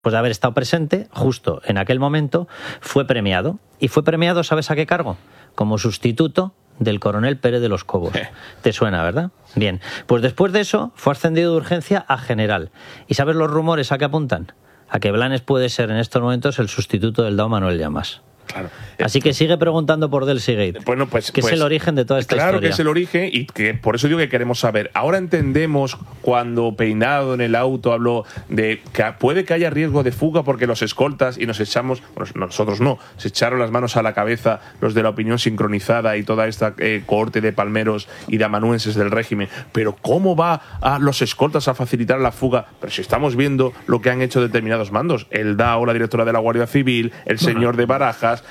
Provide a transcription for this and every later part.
pues de haber estado presente justo en aquel momento, fue premiado. Y fue premiado, ¿sabes a qué cargo? Como sustituto del coronel Pérez de los Cobos. ¿Te suena, verdad? Bien. Pues después de eso fue ascendido de urgencia a general. ¿Y sabes los rumores a qué apuntan? A que Blanes puede ser en estos momentos el sustituto del Dao Manuel Llamas. Claro. Así que sigue preguntando por Delcy Gate. Bueno, que es el origen de toda esta historia. Claro que es el origen y que por eso digo que queremos saber. Ahora entendemos cuando Peinado en el auto habló de que puede que haya riesgo de fuga porque los escoltas y nos echamos, bueno, nosotros no, se echaron las manos a la cabeza los de la opinión sincronizada y toda esta cohorte de palmeros y de amanuenses del régimen. Pero ¿cómo va a los escoltas a facilitar la fuga? Pero si estamos viendo lo que han hecho determinados mandos, el DAO, la directora de la Guardia Civil, el señor de Barajas,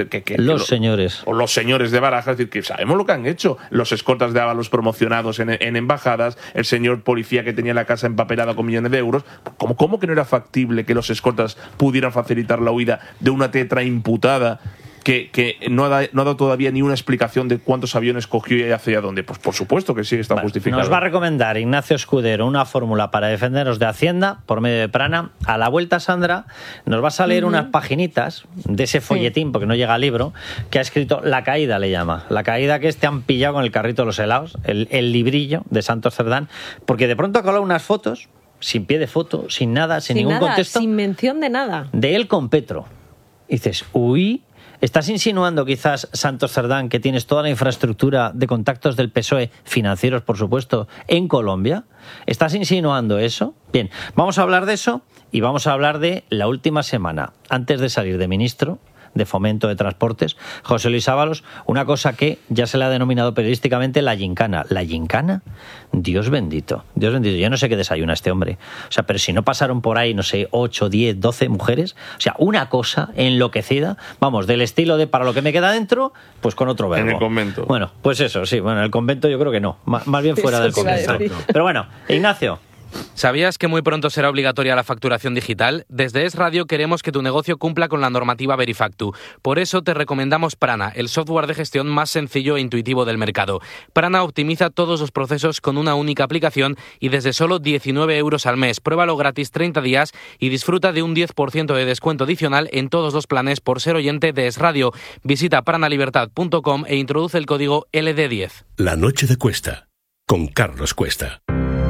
los señores. O los señores de Barajas, es decir, que sabemos lo que han hecho. Los escoltas de Ábalos promocionados en embajadas, el señor policía que tenía la casa empapelada con millones de euros. ¿Cómo que no era factible que los escoltas pudieran facilitar la huida de una tetra imputada que no ha dado todavía ni una explicación de cuántos aviones cogió y hacia dónde? Pues por supuesto que sí está justificado. Nos va a recomendar Ignacio Escudero una fórmula para defendernos de Hacienda por medio de Prana. A la vuelta, Sandra, nos vas a leer unas paginitas de ese folletín, porque no llega al libro, que ha escrito La Caída, le llama. La Caída, que te han pillado con el carrito de los helados, el librillo de Santos Cerdán, porque de pronto ha colado unas fotos, sin pie de foto, sin nada, sin ningún contexto. Sin mención de nada. De él con Petro. Y dices, uy... ¿Estás insinuando quizás, Santos Cerdán, que tienes toda la infraestructura de contactos del PSOE, financieros por supuesto, en Colombia? ¿Estás insinuando eso? Bien, vamos a hablar de eso y vamos a hablar de la última semana, antes de salir de ministro de Fomento de Transportes, José Luis Ábalos, una cosa que ya se le ha denominado periodísticamente la gincana. ¿La gincana? Dios bendito, Dios bendito. Yo no sé qué desayuna este hombre. O sea, pero si no pasaron por ahí, no sé, 8, 10, 12 mujeres, o sea, una cosa enloquecida, vamos, del estilo de para lo que me queda dentro, pues con otro verbo. En el convento. Bueno, pues eso, sí, bueno, en el convento yo creo que no, más bien fuera del convento. Pero bueno, Ignacio. ¿Sabías que muy pronto será obligatoria la facturación digital? Desde Es Radio queremos que tu negocio cumpla con la normativa Verifactu. Por eso te recomendamos Prana, el software de gestión más sencillo e intuitivo del mercado. Prana optimiza todos los procesos con una única aplicación y desde solo 19 euros al mes. Pruébalo gratis 30 días y disfruta de un 10% de descuento adicional en todos los planes por ser oyente de Es Radio. Visita pranalibertad.com e introduce el código LD10. La noche de Cuesta, con Carlos Cuesta.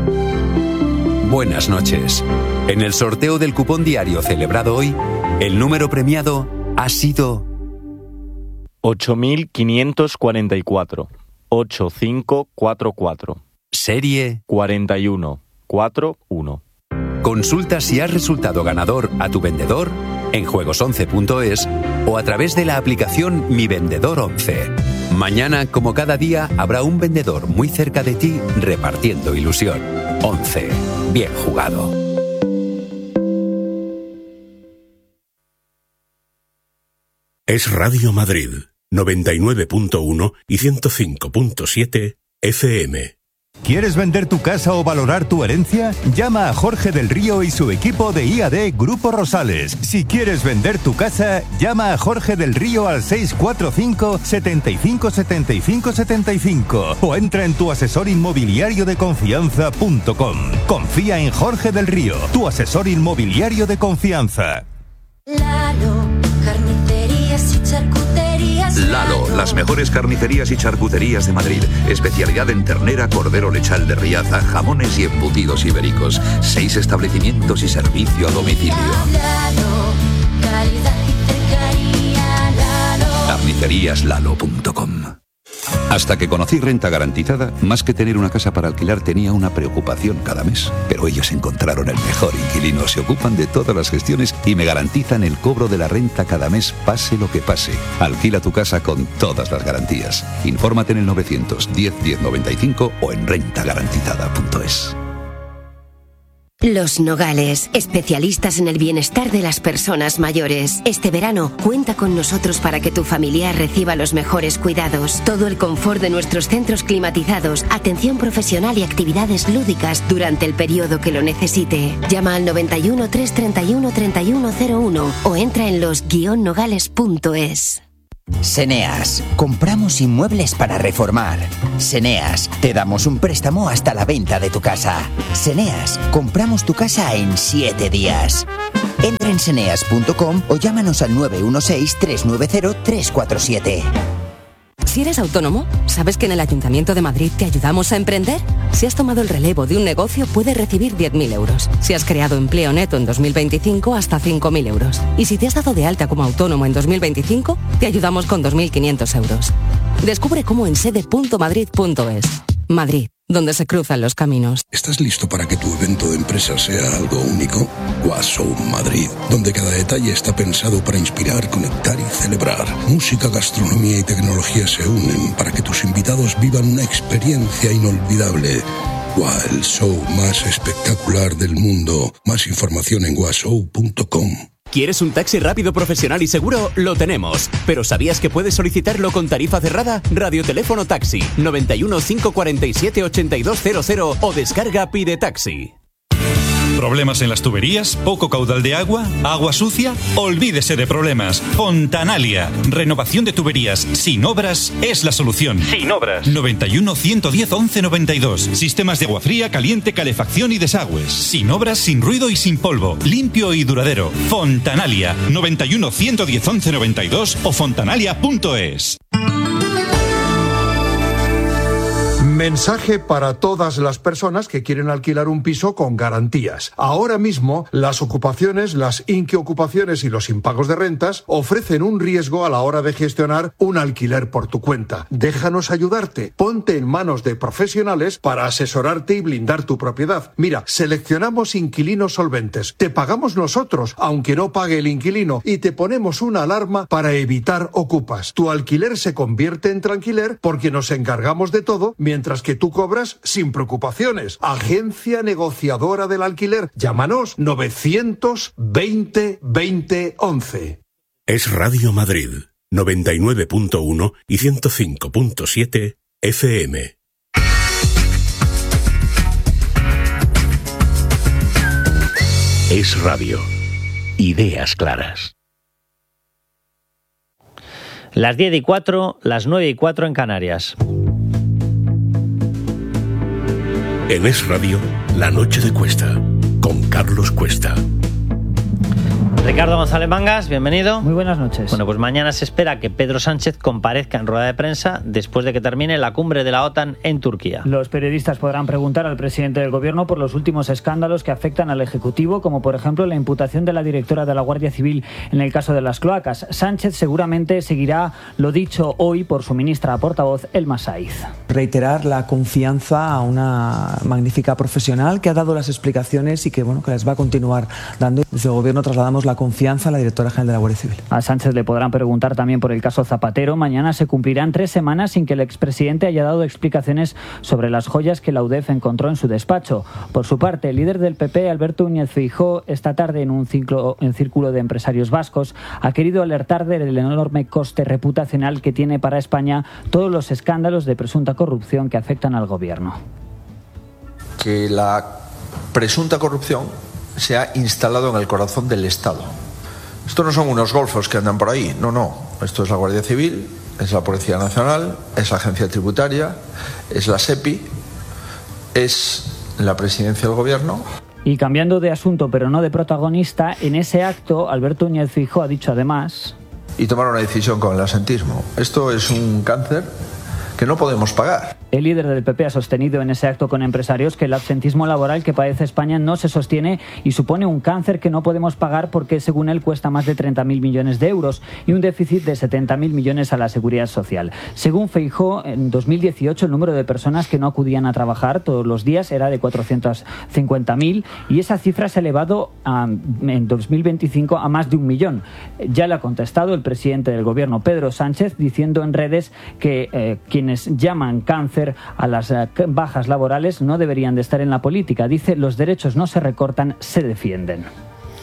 Buenas noches. En el sorteo del cupón diario celebrado hoy, el número premiado ha sido 8544. 8544. Serie 4141. Consulta si has resultado ganador a tu vendedor en juegos11.es o a través de la aplicación Mi Vendedor 11. Mañana, como cada día, habrá un vendedor muy cerca de ti repartiendo ilusión. 11. Bien jugado. Es Radio Madrid, 99.1 y 105.7 FM. ¿Quieres vender tu casa o valorar tu herencia? Llama a Jorge del Río y su equipo de IAD Grupo Rosales. Si quieres vender tu casa, llama a Jorge del Río al 645 75 75 75 o entra en tuasesorinmobiliariodeconfianza.com. Confía en Jorge del Río, tu asesor inmobiliario de confianza. Lalo, carnicerías y charcuterías. Lalo, las mejores carnicerías y charcuterías de Madrid. Especialidad en ternera, cordero lechal de Riaza, jamones y embutidos ibéricos. 6 establecimientos y servicio a domicilio. Lalo, calidad y cercanía. Lalo. Carniceríaslalo.com. Hasta que conocí Renta Garantizada, más que tener una casa para alquilar tenía una preocupación cada mes. Pero ellos encontraron el mejor inquilino, se ocupan de todas las gestiones y me garantizan el cobro de la renta cada mes, pase lo que pase. Alquila tu casa con todas las garantías. Infórmate en el 910 1095 o en rentagarantizada.es. Los Nogales, especialistas en el bienestar de las personas mayores. Este verano, cuenta con nosotros para que tu familiar reciba los mejores cuidados. Todo el confort de nuestros centros climatizados, atención profesional y actividades lúdicas durante el periodo que lo necesite. Llama al 91 331 3101 o entra en los-nogales.es. Seneas, compramos inmuebles para reformar. Seneas, te damos un préstamo hasta la venta de tu casa. Seneas, compramos tu casa en 7 días. Entra en seneas.com o llámanos al 916-390-347. Si eres autónomo, ¿sabes que en el Ayuntamiento de Madrid te ayudamos a emprender? Si has tomado el relevo de un negocio, puedes recibir 10.000 euros. Si has creado empleo neto en 2025, hasta 5.000 euros. Y si te has dado de alta como autónomo en 2025, te ayudamos con 2.500 euros. Descubre cómo en sede.madrid.es. Madrid, donde se cruzan los caminos. ¿Estás listo para que tu evento de empresa sea algo único? Washow Madrid, donde cada detalle está pensado para inspirar, conectar y celebrar. Música, gastronomía y tecnología se unen para que tus invitados vivan una experiencia inolvidable. El show más espectacular del mundo. Más información en washow.com. ¿Quieres un taxi rápido, profesional y seguro? Lo tenemos. ¿Pero sabías que puedes solicitarlo con tarifa cerrada? Radioteléfono Taxi 91 547 8200 o descarga Pide Taxi. ¿Problemas en las tuberías? ¿Poco caudal de agua? ¿Agua sucia? Olvídese de problemas. Fontanalia. Renovación de tuberías sin obras es la solución. Sin obras. 91 110 11 92. Sistemas de agua fría, caliente, calefacción y desagües. Sin obras, sin ruido y sin polvo. Limpio y duradero. Fontanalia. 91 110 11 92 o fontanalia.es. Mensaje para todas las personas que quieren alquilar un piso con garantías. Ahora mismo, las ocupaciones, las inquiocupaciones y los impagos de rentas ofrecen un riesgo a la hora de gestionar un alquiler por tu cuenta. Déjanos ayudarte. Ponte en manos de profesionales para asesorarte y blindar tu propiedad. Mira, seleccionamos inquilinos solventes. Te pagamos nosotros, aunque no pague el inquilino, y te ponemos una alarma para evitar ocupas. Tu alquiler se convierte en tranquiler porque nos encargamos de todo mientras que tú cobras sin preocupaciones. Agencia negociadora del alquiler. Llámanos 920 20 11. Es Radio Madrid, 99.1 y 105.7 FM. Es Radio. Ideas claras. Las 10:04, las 9:04 en Canarias. En Es Radio, La Noche de Cuesta, con Carlos Cuesta. Ricardo González Mangas, bienvenido. Muy buenas noches. Bueno, pues mañana se espera que Pedro Sánchez comparezca en rueda de prensa después de que termine la cumbre de la OTAN en Turquía. Los periodistas podrán preguntar al presidente del gobierno por los últimos escándalos que afectan al Ejecutivo, como por ejemplo la imputación de la directora de la Guardia Civil en el caso de las cloacas. Sánchez seguramente seguirá lo dicho hoy por su ministra portavoz, Elma Saiz. Reiterar la confianza a una magnífica profesional que ha dado las explicaciones y que, bueno, que las va a continuar dando. Desde el gobierno trasladamos la confianza a la directora general de la Guardia Civil. A Sánchez le podrán preguntar también por el caso Zapatero. Mañana se cumplirán 3 semanas sin que el expresidente haya dado explicaciones sobre las joyas que la UDEF encontró en su despacho. Por su parte, el líder del PP, Alberto Núñez Feijóo, esta tarde en un círculo de empresarios vascos, ha querido alertar del enorme coste reputacional que tiene para España todos los escándalos de presunta corrupción que afectan al gobierno. Que la presunta corrupción se ha instalado en el corazón del Estado. Esto no son unos golfos que andan por ahí, no. Esto es la Guardia Civil, es la Policía Nacional, es la Agencia Tributaria, es la SEPI, es la Presidencia del Gobierno. Y cambiando de asunto, pero no de protagonista, en ese acto Alberto Núñez Feijóo ha dicho además... Y tomar una decisión con el absentismo. Esto es un cáncer que no podemos pagar. El líder del PP ha sostenido en ese acto con empresarios que el absentismo laboral que padece España no se sostiene y supone un cáncer que no podemos pagar porque, según él, cuesta más de 30.000 millones de euros y un déficit de 70.000 millones a la Seguridad Social. Según Feijóo, en 2018 el número de personas que no acudían a trabajar todos los días era de 450.000 y esa cifra se ha elevado en 2025 a más de 1 millón. Ya le ha contestado el presidente del Gobierno, Pedro Sánchez, diciendo en redes que quienes llaman cáncer a las bajas laborales no deberían de estar en la política. Dice, los derechos no se recortan, se defienden.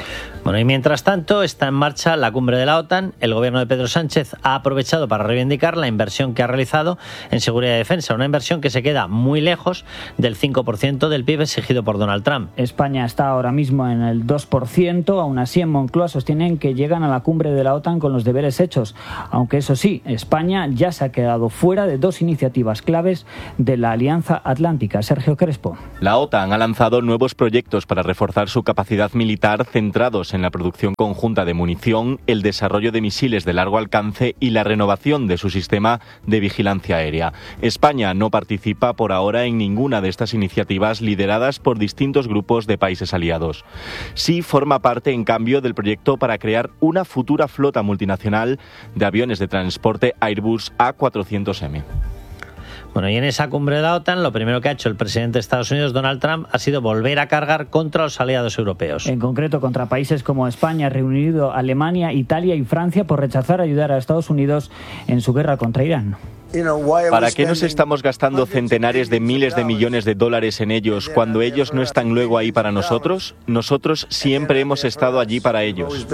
Bueno, y mientras tanto está en marcha la cumbre de la OTAN. El gobierno de Pedro Sánchez ha aprovechado para reivindicar la inversión que ha realizado en seguridad y defensa, una inversión que se queda muy lejos del 5% del PIB exigido por Donald Trump. España está ahora mismo en el 2%, aún así en Moncloa sostienen que llegan a la cumbre de la OTAN con los deberes hechos, aunque eso sí, España ya se ha quedado fuera de dos iniciativas claves de la Alianza Atlántica. Sergio Crespo. La OTAN ha lanzado nuevos proyectos para reforzar su capacidad militar centrados en la producción conjunta de munición, el desarrollo de misiles de largo alcance y la renovación de su sistema de vigilancia aérea. España no participa por ahora en ninguna de estas iniciativas lideradas por distintos grupos de países aliados. Sí forma parte, en cambio, del proyecto para crear una futura flota multinacional de aviones de transporte Airbus A400M. Bueno, y en esa cumbre de la OTAN, lo primero que ha hecho el presidente de Estados Unidos, Donald Trump, ha sido volver a cargar contra los aliados europeos. En concreto, contra países como España, Reino Unido, Alemania, Italia y Francia por rechazar ayudar a Estados Unidos en su guerra contra Irán. ¿Para qué nos estamos gastando centenares de miles de millones de dólares en ellos cuando ellos no están luego ahí para nosotros? Nosotros siempre hemos estado allí para ellos.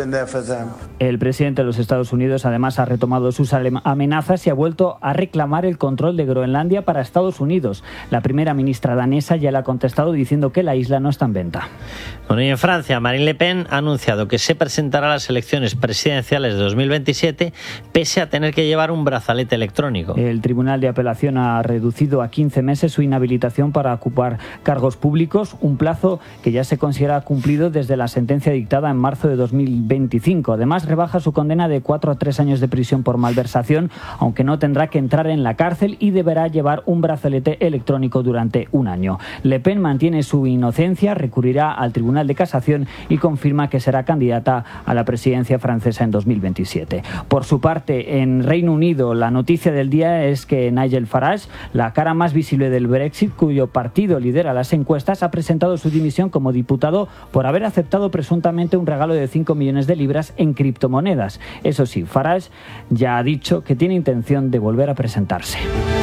El presidente de los Estados Unidos además ha retomado sus amenazas y ha vuelto a reclamar el control de Groenlandia para Estados Unidos. La primera ministra danesa ya le ha contestado diciendo que la isla no está en venta. Bueno, y en Francia, Marine Le Pen ha anunciado que se presentará a las elecciones presidenciales de 2027 pese a tener que llevar un brazalete electrónico. El Tribunal de Apelación ha reducido a 15 meses su inhabilitación para ocupar cargos públicos, un plazo que ya se considera cumplido desde la sentencia dictada en marzo de 2025. Además, rebaja su condena de 4 a 3 años de prisión por malversación, aunque no tendrá que entrar en la cárcel y deberá llevar un brazalete electrónico durante un año. Le Pen mantiene su inocencia, recurrirá al Tribunal de Casación y confirma que será candidata a la presidencia francesa en 2027. Por su parte, en Reino Unido, la noticia del día es que Nigel Farage, la cara más visible del Brexit, cuyo partido lidera las encuestas, ha presentado su dimisión como diputado por haber aceptado presuntamente un regalo de 5 millones de libras en criptomonedas. Eso sí, Farage ya ha dicho que tiene intención de volver a presentarse.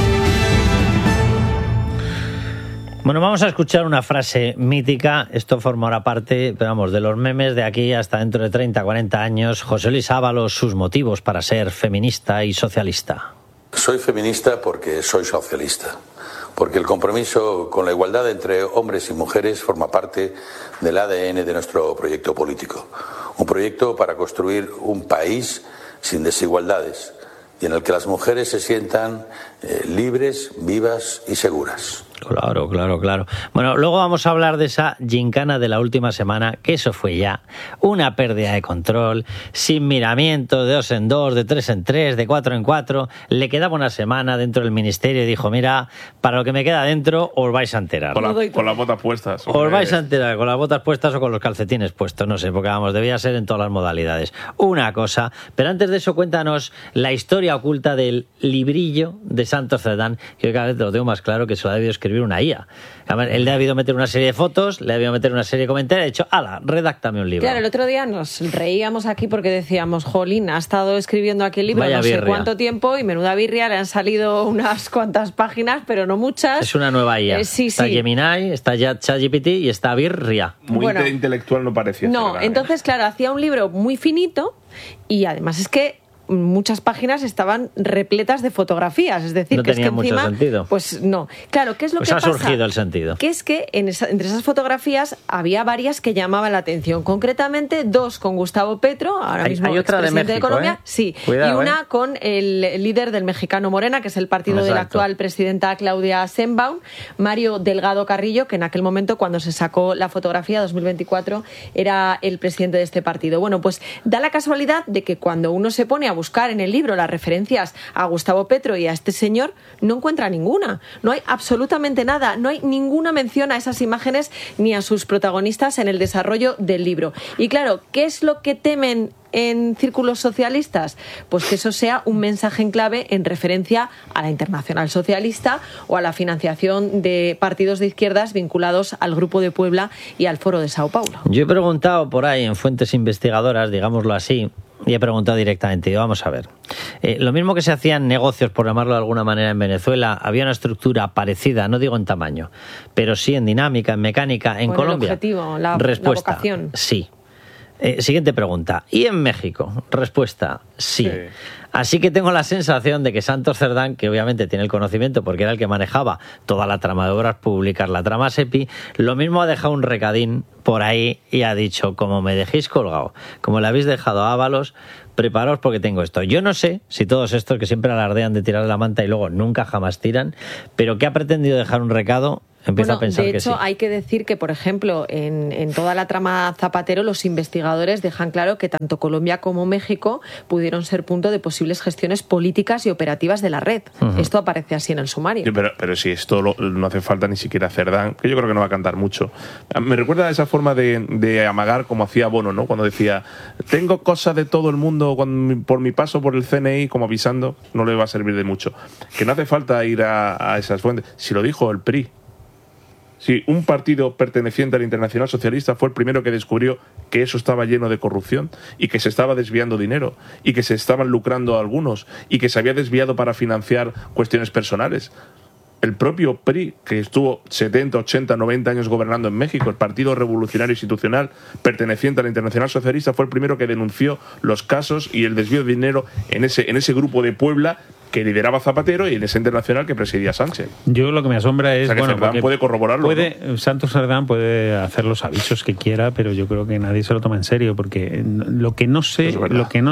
Bueno, vamos a escuchar una frase mítica. Esto formará parte, pero vamos, de los memes de aquí hasta dentro de 30, 40 años. José Luis Ábalos, sus motivos para ser feminista y socialista. Soy feminista porque soy socialista, porque el compromiso con la igualdad entre hombres y mujeres forma parte del ADN de nuestro proyecto político. Un proyecto para construir un país sin desigualdades y en el que las mujeres se sientan libres, vivas y seguras. Claro. Bueno, luego vamos a hablar de esa gincana de la última semana, que eso fue ya una pérdida de control, sin miramiento, de 2 en 2, de 3 en 3, de 4 en 4. Le quedaba una semana dentro del ministerio y dijo, mira, para lo que me queda dentro os vais a enterar. Con las botas puestas. Os vais a enterar con las botas puestas o con los calcetines puestos, no sé, porque vamos, debía ser en todas las modalidades. Una cosa, pero antes de eso cuéntanos la historia oculta del librillo de Santos Cerdán, que cada vez lo tengo más claro que se lo ha debido escribir una IA. Él le ha debido meter una serie de fotos, le ha debido meter una serie de comentarios, ha dicho, ¡hala, redáctame un libro! Claro, el otro día nos reíamos aquí porque decíamos, jolín, ha estado escribiendo aquí el libro no sé cuánto tiempo y menuda birria, le han salido unas cuantas páginas, pero no muchas. Es una nueva IA. Está Gemini, está ChatGPT y está birria. Muy intelectual no parecía. No, entonces, claro, hacía un libro muy finito y además es que muchas páginas estaban repletas de fotografías, es decir, no que tenía es que encima, mucho sentido. Pues no. Claro, ¿qué es lo pues que ha pasa? Surgido el sentido. Que es que entre esas fotografías había varias que llamaban la atención, concretamente 2 con Gustavo Petro, ahora mismo hay otra de México, de Colombia, sí, cuidado, y una con el líder del mexicano Morena, que es el partido de la actual presidenta Claudia Sheinbaum, Mario Delgado Carrillo, que en aquel momento, cuando se sacó la fotografía 2024, era el presidente de este partido. Bueno, pues da la casualidad de que cuando uno se pone a buscar en el libro las referencias a Gustavo Petro y a este señor, no encuentra ninguna. No hay absolutamente nada. No hay ninguna mención a esas imágenes ni a sus protagonistas en el desarrollo del libro. Y claro, ¿qué es lo que temen en círculos socialistas? Pues que eso sea un mensaje en clave en referencia a la Internacional Socialista o a la financiación de partidos de izquierdas vinculados al Grupo de Puebla y al Foro de Sao Paulo. Yo he preguntado por ahí en fuentes investigadoras, digámoslo así, y he preguntado directamente, vamos a ver, lo mismo que se hacían negocios, por llamarlo de alguna manera, en Venezuela, había una estructura parecida, no digo en tamaño, pero sí en dinámica, en mecánica, en Colombia. El objetivo, la respuesta, vocación. Sí. Siguiente pregunta. ¿Y en México? Respuesta, sí. Así que tengo la sensación de que Santos Cerdán, que obviamente tiene el conocimiento porque era el que manejaba toda la trama de obras públicas, la trama SEPI, lo mismo ha dejado un recadín por ahí y ha dicho, como me dejéis colgado, como le habéis dejado a Ábalos, preparaos porque tengo esto. Yo no sé si todos estos que siempre alardean de tirar la manta y luego nunca jamás tiran, pero que ha pretendido dejar un recado. Empiezo a pensar de que hecho, sí. hay que decir que, por ejemplo, en toda la trama Zapatero, los investigadores dejan claro que tanto Colombia como México pudieron ser punto de posibles gestiones políticas y operativas de la red. Esto aparece así en el sumario. Sí, pero si esto no hace falta ni siquiera Cerdán, que yo creo que no va a cantar mucho. Me recuerda a esa forma de amagar como hacía Bono, ¿no? Cuando decía, tengo cosas de todo el mundo por mi paso por el CNI, como avisando, no le va a servir de mucho. Que no hace falta ir a esas fuentes. Si lo dijo el PRI. Sí, un partido perteneciente al Internacional Socialista fue el primero que descubrió que eso estaba lleno de corrupción y que se estaba desviando dinero y que se estaban lucrando algunos y que se había desviado para financiar cuestiones personales. El propio PRI, que estuvo 70, 80, 90 años gobernando en México, el Partido Revolucionario Institucional perteneciente al Internacional Socialista, fue el primero que denunció los casos y el desvío de dinero en ese grupo de Puebla que lideraba Zapatero y en ese internacional que presidía Sánchez. Yo lo que me asombra es... O sea, que Cerdán puede corroborarlo, ¿no? Santos Cerdán puede hacer los avisos que quiera, pero yo creo que nadie se lo toma en serio, porque lo que no sé, lo que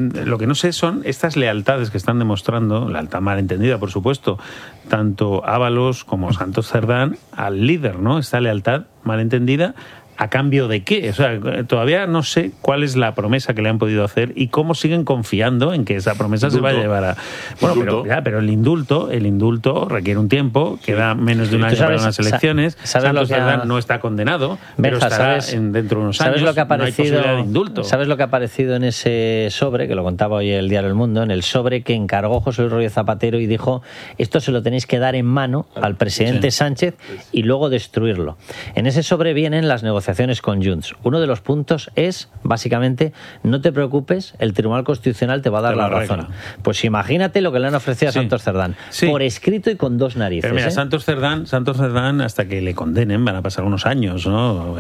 no sé son estas lealtades que están demostrando, lealtad malentendida, por supuesto, tanto Ábalos como Santos Cerdán al líder, ¿no? Esta lealtad malentendida, ¿a cambio de qué? O sea, todavía no sé cuál es la promesa que le han podido hacer y cómo siguen confiando en que esa promesa se va a llevar a... Bueno, pero el indulto requiere un tiempo, queda menos de un año para unas elecciones. Santos Cerdán no está condenado, pero estará dentro de unos años. ¿Sabes lo que ha aparecido, no hay posibilidad de indulto? ¿Sabes lo que ha aparecido en ese sobre, que lo contaba hoy el diario El Mundo, en el sobre que encargó José Luis Rodríguez Zapatero y dijo, esto se lo tenéis que dar en mano al presidente Sánchez y luego destruirlo? En ese sobre vienen las negociaciones con Junts. Uno de los puntos es, básicamente, no te preocupes, el Tribunal Constitucional te va a dar la razón. Pues imagínate lo que le han ofrecido a Santos Cerdán, por escrito y con dos narices. Pero mira, Santos Cerdán, hasta que le condenen, van a pasar unos años, ¿no?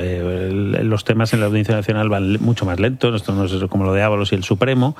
Los temas en la Audiencia Nacional van mucho más lentos, esto no es como lo de Ábalos y el Supremo.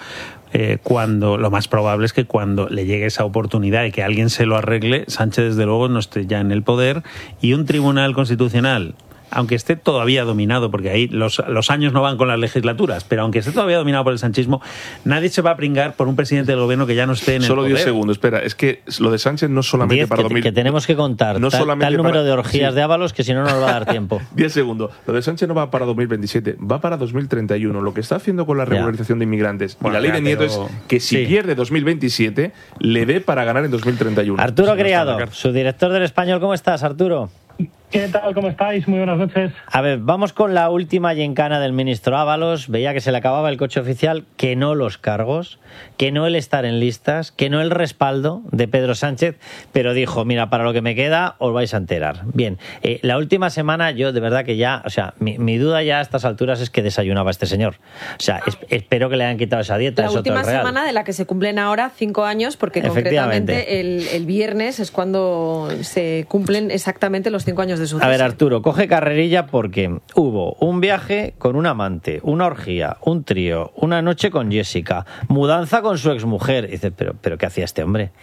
Cuando lo más probable es que cuando le llegue esa oportunidad y que alguien se lo arregle, Sánchez desde luego no esté ya en el poder, y un Tribunal Constitucional, aunque esté todavía dominado, porque ahí los años no van con las legislaturas, pero aunque esté todavía dominado por el sanchismo, nadie se va a pringar por un presidente del gobierno que ya no esté en el poder. Solo 10 segundos, espera, es que lo de Sánchez no solamente para 2000... que tenemos que contar tal número de orgías de Ábalos que si no nos va a dar tiempo. 10 segundos. Lo de Sánchez no va para 2027, va para 2031. Lo que está haciendo con la regularización de inmigrantes y la ley de Nieto es que si pierde 2027, le dé para ganar en 2031. Arturo Criado, subdirector del Español, ¿cómo estás, Arturo? ¿Qué tal? ¿Cómo estáis? Muy buenas noches. A ver, vamos con la última gincana del ministro Ábalos. Veía que se le acababa el coche oficial, que no los cargos, que no el estar en listas, que no el respaldo de Pedro Sánchez, pero dijo, mira, para lo que me queda os vais a enterar. Bien, la última semana yo de verdad que ya, o sea, mi duda ya a estas alturas es que desayunaba este señor. O sea, espero que le hayan quitado esa dieta. La última semana de la que se cumplen ahora 5 años, porque concretamente el viernes es cuando se cumplen exactamente los 5 años de su A ver, Arturo, coge carrerilla porque hubo un viaje con un amante, una orgía, un trío, una noche con Jessica, mudanza con su exmujer. Y dices, pero ¿qué hacía este hombre?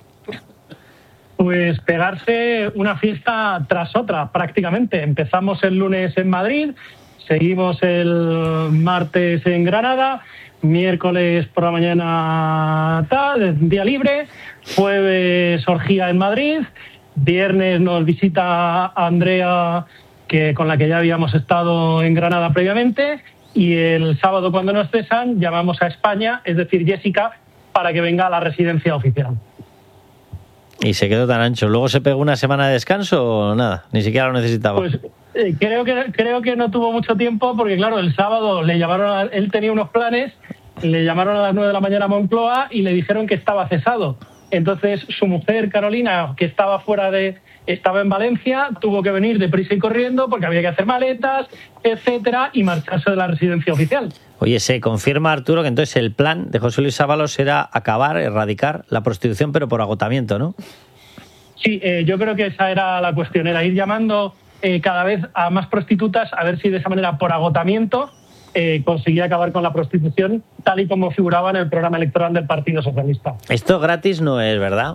Pues pegarse una fiesta tras otra, prácticamente. Empezamos el lunes en Madrid, seguimos el martes en Granada, miércoles por la mañana día libre, jueves orgía en Madrid, viernes nos visita Andrea, con la que ya habíamos estado en Granada previamente, y el sábado, cuando nos cesan, llamamos a España, es decir, Jessica, para que venga a la residencia oficial. Y se quedó tan ancho. ¿Luego se pegó una semana de descanso o nada? Ni siquiera lo necesitaba. Pues creo que no tuvo mucho tiempo, porque claro, el sábado le llamaron, él tenía unos planes, le llamaron a las 9 de la mañana a Moncloa y le dijeron que estaba cesado. Entonces su mujer Carolina, que estaba en Valencia, tuvo que venir deprisa y corriendo porque había que hacer maletas, etcétera, y marcharse de la residencia oficial. Oye, se confirma, Arturo, que entonces el plan de José Luis Ábalos era erradicar la prostitución, pero por agotamiento, ¿no? Sí, yo creo que esa era la cuestión, era ir llamando cada vez a más prostitutas, a ver si de esa manera, por agotamiento, conseguía acabar con la prostitución, tal y como figuraba en el programa electoral del Partido Socialista. Esto gratis no es, ¿verdad?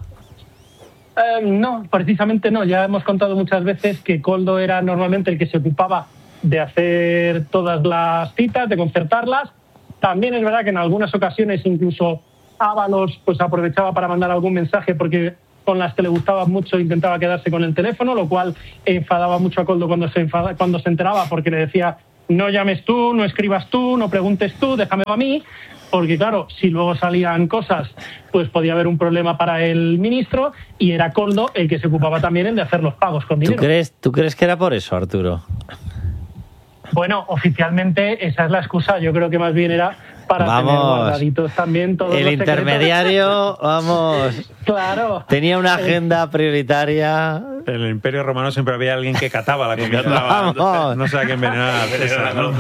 No, precisamente no. Ya hemos contado muchas veces que Koldo era normalmente el que se ocupaba de hacer todas las citas, de concertarlas. También es verdad que en algunas ocasiones incluso Ábalos pues aprovechaba para mandar algún mensaje, porque con las que le gustaba mucho intentaba quedarse con el teléfono, lo cual enfadaba mucho a Koldo cuando se enteraba, porque le decía: no llames tú, no escribas tú, no preguntes tú, déjame a mí. Porque claro, si luego salían cosas, pues podía haber un problema para el ministro, y era Koldo el que se ocupaba también de hacer los pagos con dinero. ¿Tú crees que era por eso, Arturo? Bueno, oficialmente esa es la excusa. Yo creo que más bien era para tener guardaditos también todos el los intermediario, vamos. Claro. Tenía una agenda prioritaria. En el Imperio Romano siempre había alguien que cataba la comida. No sé a qué envenenar a César, ¿no?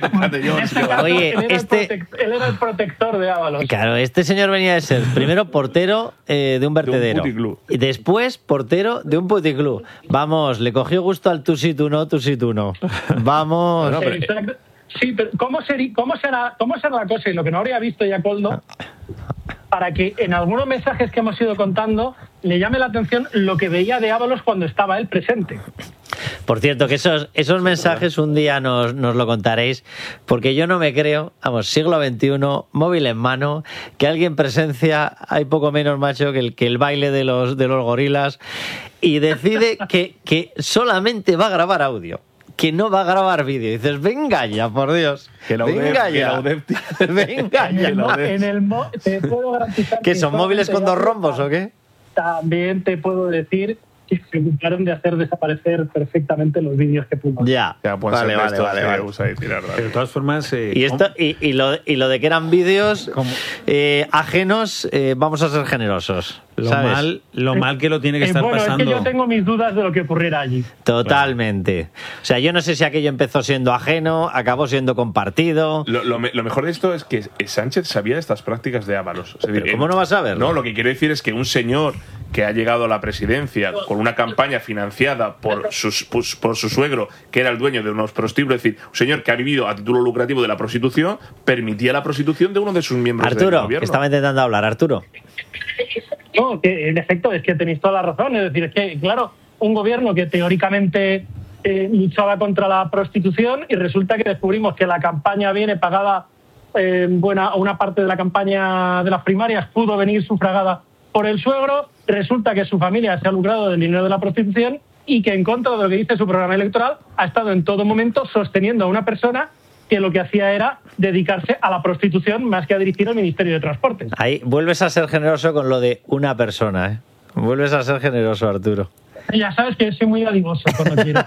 Oye, él era el protector de Ábalos. Claro, este señor venía de ser primero portero de un vertedero y después portero de un puticlub. Vamos, le cogió gusto al tú sí, tú no, tú sí, tú no. Vamos. No, pero... Sí, pero ¿cómo será la cosa? Y lo que no habría visto ya Koldo, para que en algunos mensajes que hemos ido contando le llame la atención lo que veía de Ábalos cuando estaba él presente. Por cierto, que esos mensajes un día nos lo contaréis, porque yo no me creo, vamos, siglo XXI, móvil en mano, que alguien presencia, hay poco menos macho que el baile de los gorilas, y decide que solamente va a grabar audio, que no va a grabar vídeo. Y dices, venga ya, por Dios. Venga ya. Venga ya. Te puedo garantizar ¿Que son móviles con dos rombos o qué? También te puedo decir que se ocuparon de hacer desaparecer perfectamente los vídeos que pusimos. Ya vale. De todas formas... Y lo de que eran vídeos ajenos, vamos a ser generosos. Lo mal que lo tiene que estar pasando. Es que yo tengo mis dudas de lo que ocurriera allí. Totalmente. O sea, yo no sé si aquello empezó siendo ajeno, acabó siendo compartido. Lo mejor de esto es que Sánchez sabía de estas prácticas de Ábalos. O sea, ¿Pero cómo no va a saberlo? No, lo que quiero decir es que un señor que ha llegado a la presidencia con una campaña financiada por su suegro, que era el dueño de unos prostíbulos, es decir, un señor que ha vivido a título lucrativo de la prostitución, permitía la prostitución de uno de sus miembros del gobierno. Arturo, estaba intentando hablar. Arturo. No, que en efecto es que tenéis toda la razón. Es decir, es que, claro, un gobierno que teóricamente luchaba contra la prostitución, y resulta que descubrimos que la campaña viene pagada, una parte de la campaña de las primarias pudo venir sufragada por el suegro. Resulta que su familia se ha lucrado del dinero de la prostitución, y que, en contra de lo que dice su programa electoral, ha estado en todo momento sosteniendo a una persona que lo que hacía era dedicarse a la prostitución más que a dirigir el Ministerio de Transportes. Ahí vuelves a ser generoso con lo de una persona, ¿eh? Vuelves a ser generoso, Arturo. Ya sabes que soy muy dadivoso cuando quiero.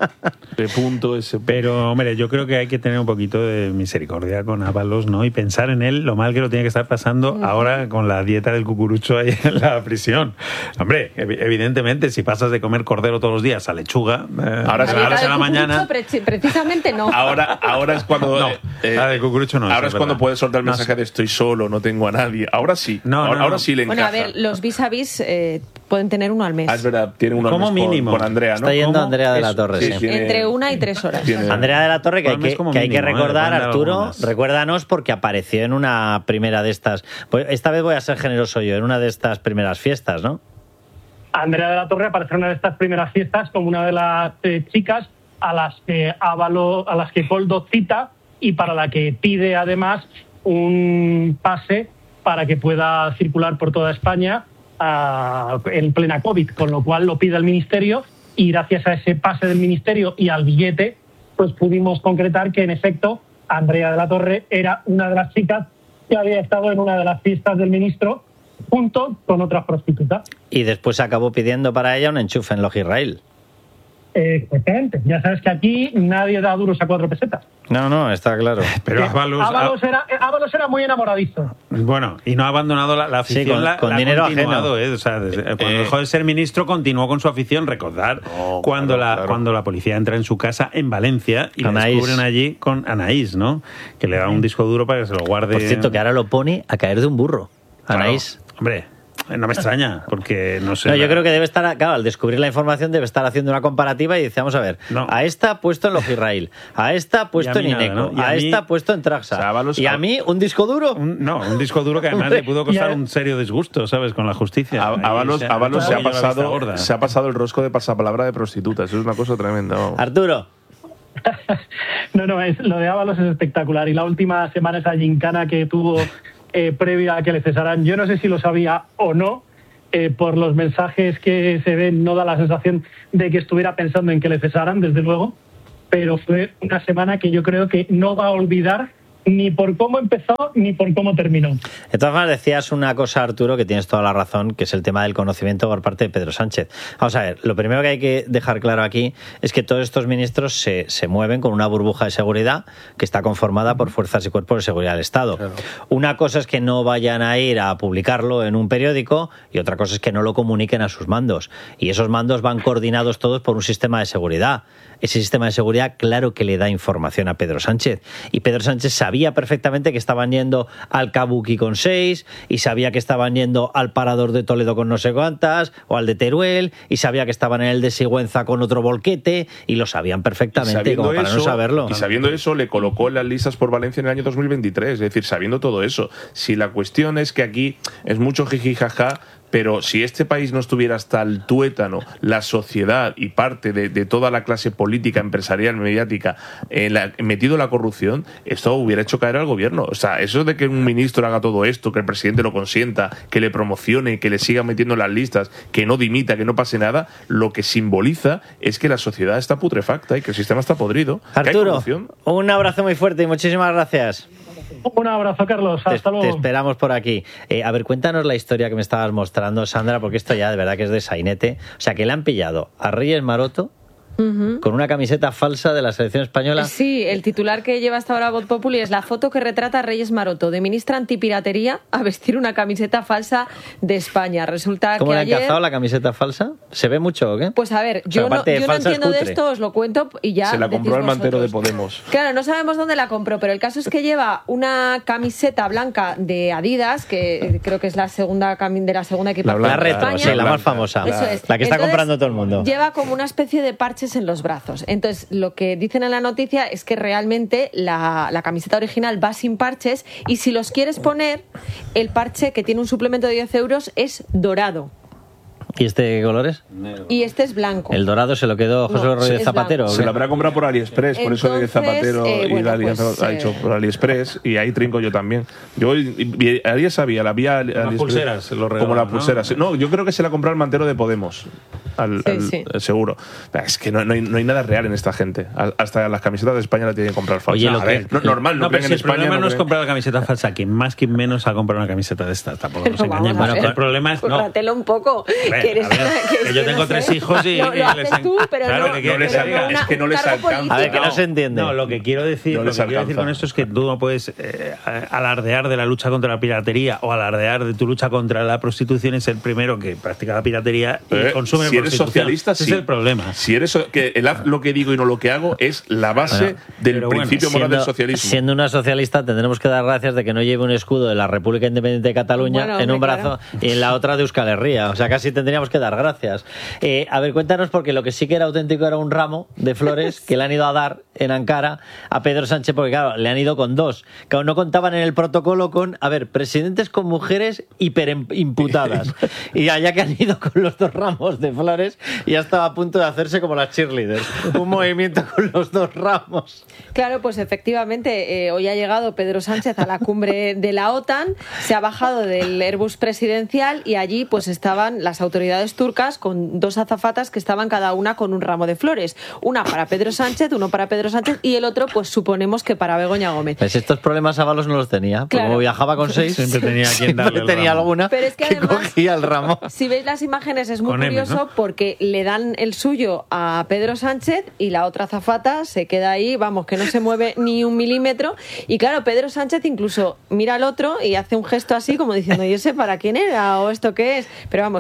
Pero, hombre, yo creo que hay que tener un poquito de misericordia con Ábalos, ¿no? Y pensar en él, lo mal que lo tiene que estar pasando ahora con la dieta del cucurucho ahí en la prisión. Hombre, evidentemente, si pasas de comer cordero todos los días a lechuga, ahora a la mañana. Precisamente no. Ahora es cuando. La de cucurucho no. Ahora es cuando puedes soltar el mensaje de estoy solo, no tengo a nadie. Ahora sí. Ahora sí le encaja. Bueno, a ver, los vis-a-vis pueden tener uno al mes. Es verdad, tiene uno al mes. Como mínimo. Con Andrea, ¿no? Está yendo Andrea de la Torre. Sí. Entre 1 y 3 horas. Andrea de la Torre, que hay que recordar, Arturo, recuérdanos, porque apareció en una primera de estas. Pues esta vez voy a ser generoso yo, en una de estas primeras fiestas, ¿no? Andrea de la Torre apareció en una de estas primeras fiestas como una de las chicas a las que Koldo cita, y para la que pide además un pase para que pueda circular por toda España en plena COVID, con lo cual lo pide el Ministerio, y gracias a ese pase del Ministerio y al billete, pues pudimos concretar que en efecto Andrea de la Torre era una de las chicas que había estado en una de las fiestas del ministro junto con otras prostitutas. Y después acabó pidiendo para ella un enchufe en Logirrail. Exactamente. Ya sabes que aquí nadie da duros a 4 pesetas. No, está claro. Pero Ábalos era muy enamoradizo. Bueno, y no ha abandonado la afición. Sí, con dinero ajeno. O sea, cuando dejó de ser ministro, continuó con su afición. Recordar cuando la policía entra en su casa en Valencia y la descubren allí con Anaís, ¿no? Que le da un disco duro para que se lo guarde. Por cierto, que ahora lo pone a caer de un burro. Anaís. Hombre, No me extraña, porque no sé. No, yo creo que debe estar, claro, al descubrir la información debe estar haciendo una comparativa y dice, vamos a ver, a esta puesto en Logirrail, a esta puesto en Ineco, nada, ¿no? a esta puesto en Traxa, y a mí un disco duro. Un disco duro que además le pudo costar un serio disgusto, ¿sabes? Con la justicia. Ábalos se ha pasado el rosco de pasapalabra de prostituta. Eso es una cosa tremenda. Vamos. Arturo. No, lo de Ábalos es espectacular. Y la última semana esa gincana que tuvo previa a que le cesaran, yo no sé si lo sabía o no, por los mensajes que se ven no da la sensación de que estuviera pensando en que le cesaran, desde luego, pero fue una semana que yo creo que no va a olvidar ni por cómo empezó ni por cómo terminó. De todas formas, decías una cosa, Arturo, que tienes toda la razón, que es el tema del conocimiento por parte de Pedro Sánchez. Vamos a ver, lo primero que hay que dejar claro aquí es que todos estos ministros se mueven con una burbuja de seguridad que está conformada por fuerzas y cuerpos de seguridad del Estado. Claro. Una cosa es que no vayan a ir a publicarlo en un periódico y otra cosa es que no lo comuniquen a sus mandos. Y esos mandos van coordinados todos por un sistema de seguridad. Ese sistema de seguridad, claro que le da información a Pedro Sánchez. Y Pedro Sánchez sabía perfectamente que estaban yendo al Kabuki con 6 y sabía que estaban yendo al Parador de Toledo con no sé cuántas o al de Teruel y sabía que estaban en el de Sigüenza con otro volquete y lo sabían perfectamente, como para no saberlo. Y sabiendo eso, le colocó en las listas por Valencia en el año 2023. Es decir, sabiendo todo eso. Si la cuestión es que aquí es mucho jiji jaja, pero si este país no estuviera hasta el tuétano, la sociedad y parte de toda la clase política, empresarial, mediática, metido en la corrupción, esto hubiera hecho caer al gobierno. O sea, eso de que un ministro haga todo esto, que el presidente lo consienta, que le promocione, que le siga metiendo en las listas, que no dimita, que no pase nada, lo que simboliza es que la sociedad está putrefacta y que el sistema está podrido. Arturo, un abrazo muy fuerte y muchísimas gracias. Un abrazo, Carlos. Hasta luego. Te esperamos por aquí. A ver, cuéntanos la historia que me estabas mostrando, Sandra, porque esto ya de verdad que es de sainete. O sea, que le han pillado a Reyes Maroto con una camiseta falsa de la selección española. Sí, el titular que lleva hasta ahora Voz Populi es la foto que retrata a Reyes Maroto, de ministra antipiratería, a vestir una camiseta falsa de España. Resulta ¿Cómo que le han cazado la camiseta falsa? ¿Se ve mucho o qué? Pues a ver, yo no entiendo de esto, os lo cuento y ya. Se la compró el mantero de Podemos. Claro, no sabemos dónde la compró, pero el caso es que lleva una camiseta blanca de Adidas, que creo que es la segunda equipación la retro, de España. Sí, la más famosa. Eso es. La que está comprando todo el mundo. Lleva como una especie de parches en los brazos. Entonces, lo que dicen en la noticia es que realmente la camiseta original va sin parches y si los quieres poner, el parche que tiene un suplemento de 10 euros es dorado. ¿Y este qué color es? Y este es blanco. ¿El dorado se lo quedó José Rodríguez Zapatero? Se lo habrá comprado por AliExpress, por eso de Zapatero ha dicho por AliExpress y ahí trinco yo también. Yo alguien sabía, la vía las pulseras, lo regalan, como las pulseras. ¿No? Yo creo que se la compró el mantero de Podemos, seguro. Es que no hay nada real en esta gente. Hasta las camisetas de España la tienen que comprar falsa. Oye, normal, no creen en España. El problema no es comprar la camiseta falsa, quien más, quien menos ha comprado una camiseta de esta. Tampoco nos engañemos. Bueno, el problema es cúrratelo un poco. Que yo tengo 3 hijos y lo haces tú, pero claro, es que no les alcanza. A ver, que no se entiende. No, lo que quiero decir con esto es que tú no puedes alardear de la lucha contra la piratería o alardear de tu lucha contra la prostitución y ser primero que practica la piratería y consume si eres socialista, ese es el problema. Si eres lo que digo y no lo que hago es la base del principio moral del socialismo. Siendo una socialista tendremos que dar gracias de que no lleve un escudo de la República Independiente de Cataluña en un brazo y en la otra de Euskal Herria. O sea, casi tendríamos que dar gracias. A ver, cuéntanos, porque lo que sí que era auténtico era un ramo de flores que le han ido a dar en Ankara a Pedro Sánchez, porque claro, le han ido con 2. Claro, no contaban en el protocolo con, presidentes con mujeres hiperimputadas. Y allá que han ido con los 2 ramos de flores, ya estaba a punto de hacerse como las cheerleaders. Un movimiento con los 2 ramos. Claro, pues efectivamente, hoy ha llegado Pedro Sánchez a la cumbre de la OTAN, se ha bajado del Airbus presidencial y allí pues estaban las autoridades turcas con 2 azafatas que estaban cada una con un ramo de flores. Una para Pedro Sánchez, uno para Pedro Sánchez y el otro, pues suponemos que para Begoña Gómez. Pues estos problemas Ábalos no los tenía. Claro. Como viajaba con 6, siempre tenía quien darle el ramo. Alguna. Pero es que además, cogía el ramo. Si veis las imágenes es muy con curioso, M, ¿no? porque le dan el suyo a Pedro Sánchez y la otra azafata se queda ahí, vamos, que no se mueve ni un milímetro. Y claro, Pedro Sánchez incluso mira al otro y hace un gesto así como diciendo, ¿y ese para quién era? ¿O esto qué es? Pero vamos, que el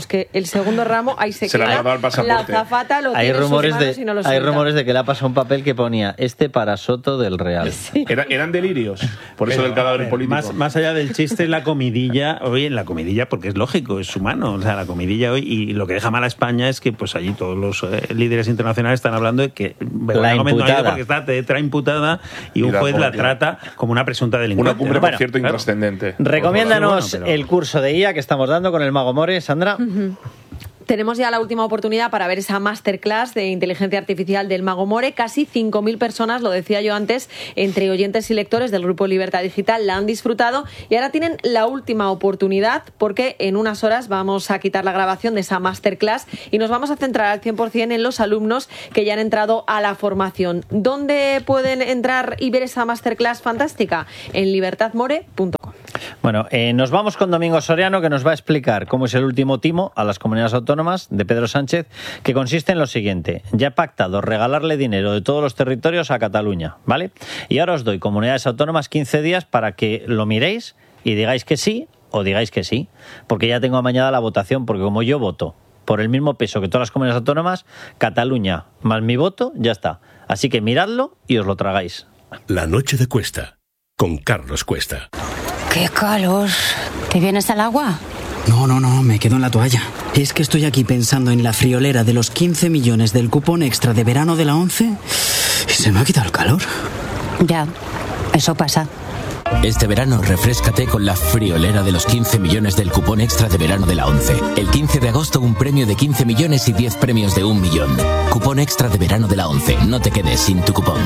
el segundo ramo, ahí se queda. La azafata lo tiene en sus manos y no lo suelta. Hay rumores de que le ha pasado un papel que ponía para Soto del Real. Sí. Eran delirios, por eso del cadáver político. Más allá del chiste, la comidilla, hoy en la comidilla, porque es lógico, es humano, o sea, la comidilla hoy, y lo que deja mal a España es que pues allí todos los líderes internacionales están hablando de que la imputada, porque está tetra imputada y un juez la trata como una presunta delincuente. Una cumbre, por cierto, intrascendente. Recomiéndanos el curso de IA que estamos dando con el Mago More, Sandra. Tenemos ya la última oportunidad para ver esa masterclass de inteligencia artificial del Mago More. Casi 5.000 personas, lo decía yo antes, entre oyentes y lectores del Grupo Libertad Digital la han disfrutado y ahora tienen la última oportunidad porque en unas horas vamos a quitar la grabación de esa masterclass y nos vamos a centrar al 100% en los alumnos que ya han entrado a la formación. ¿Dónde pueden entrar y ver esa masterclass fantástica? En libertadmore.com. Bueno, nos vamos con Domingo Soriano, que nos va a explicar cómo es el último timo a las comunidades autónomas de Pedro Sánchez, que consiste en lo siguiente. Ya he pactado regalarle dinero de todos los territorios a Cataluña, ¿vale? Y ahora os doy, comunidades autónomas, 15 días para que lo miréis y digáis que sí o digáis que sí, porque ya tengo amañada la votación, porque como yo voto por el mismo peso que todas las comunidades autónomas, Cataluña más mi voto, ya está. Así que miradlo y os lo tragáis. La noche de Cuesta, con Carlos Cuesta. ¡Qué calor! ¿Te vienes al agua? No, me quedo en la toalla. Es que estoy aquí pensando en la friolera de los 15 millones del cupón extra de verano de la 11 y se me ha quitado el calor. Ya, eso pasa. Este verano refréscate con la friolera de los 15 millones del cupón extra de verano de la 11. El 15 de agosto un premio de 15 millones y 10 premios de 1 millón. Cupón extra de verano de la 11. No te quedes sin tu cupón.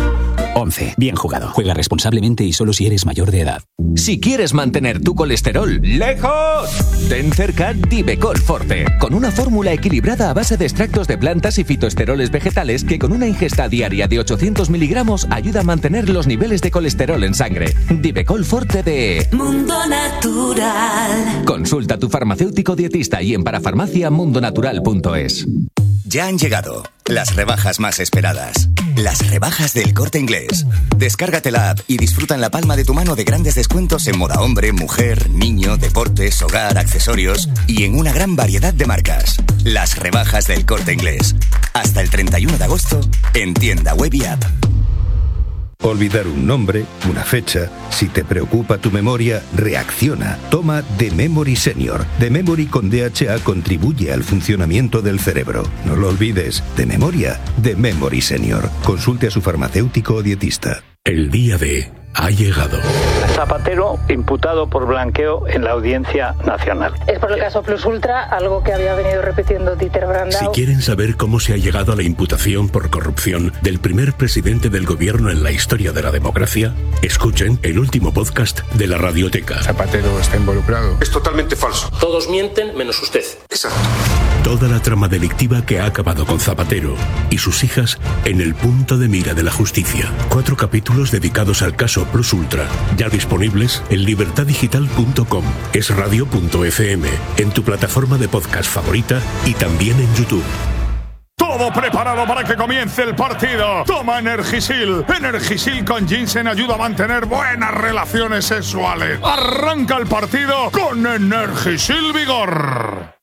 11. Bien jugado. Juega responsablemente y solo si eres mayor de edad. Si quieres mantener tu colesterol lejos, ten cerca Divecol Forte, con una fórmula equilibrada a base de extractos de plantas y fitoesteroles vegetales que con una ingesta diaria de 800 miligramos ayuda a mantener los niveles de colesterol en sangre. Divecol Forte de Mundo Natural. Consulta a tu farmacéutico dietista y en parafarmaciamundonatural.es. Ya han llegado las rebajas más esperadas. Las rebajas del Corte Inglés. Descárgate la app y disfruta en la palma de tu mano de grandes descuentos en moda hombre, mujer, niño, deportes, hogar, accesorios y en una gran variedad de marcas. Las rebajas del Corte Inglés. Hasta el 31 de agosto en tienda web y app. Olvidar un nombre, una fecha. Si te preocupa tu memoria, reacciona. Toma The Memory Senior. The Memory con DHA contribuye al funcionamiento del cerebro. No lo olvides. De memoria, The Memory Senior. Consulte a su farmacéutico o dietista. El día D ha llegado. Zapatero imputado por blanqueo en la Audiencia Nacional. Es por el caso Plus Ultra, algo que había venido repitiendo Dieter Brandau. Si quieren saber cómo se ha llegado a la imputación por corrupción del primer presidente del gobierno en la historia de la democracia, escuchen el último podcast de la Radioteca. Zapatero está involucrado. Es totalmente falso. Todos mienten menos usted. Exacto. Toda la trama delictiva que ha acabado con Zapatero y sus hijas en el punto de mira de la justicia. 4 capítulos dedicados al caso Plus Ultra, ya disponibles en libertaddigital.com, esradio.fm, en tu plataforma de podcast favorita y también en YouTube. Todo preparado para que comience el partido. Toma Energisil. Energisil con ginseng ayuda a mantener buenas relaciones sexuales. Arranca el partido con Energisil Vigor.